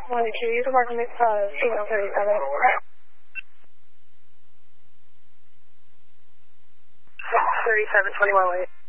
Morning, Q. You can mark on this, signal 37. 37, 21 way.